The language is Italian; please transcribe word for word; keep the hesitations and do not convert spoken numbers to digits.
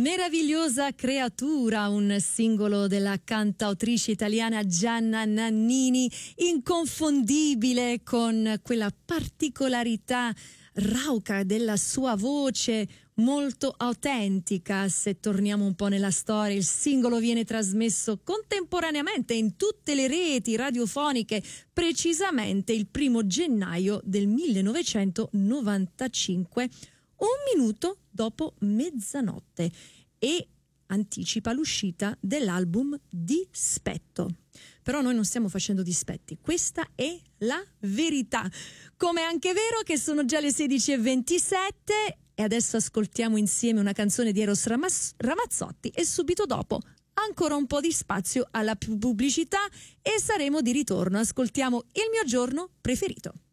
Meravigliosa creatura, un singolo della cantautrice italiana Gianna Nannini, inconfondibile con quella particolarità rauca della sua voce, molto autentica. Se torniamo un po' nella storia, il singolo viene trasmesso contemporaneamente in tutte le reti radiofoniche, precisamente il primo gennaio del millenovecentonovantacinque, un minuto dopo mezzanotte, e anticipa l'uscita dell'album Dispetto. Però noi non stiamo facendo dispetti, questa è la verità. Come è anche vero che sono già le sedici e ventisette e adesso ascoltiamo insieme una canzone di Eros Ramaz- Ramazzotti e subito dopo ancora un po' di spazio alla pubblicità e saremo di ritorno. Ascoltiamo Il mio giorno preferito.